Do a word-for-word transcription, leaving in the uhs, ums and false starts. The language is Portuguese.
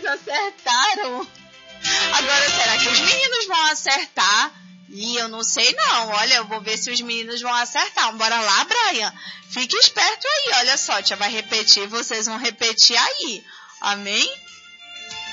acertaram. Agora, será que os meninos vão acertar? Ih, eu não sei não. Olha, eu vou ver se os meninos vão acertar. Bora lá, Brian. Fique esperto aí. Olha só, tia vai repetir, vocês vão repetir aí. Amém?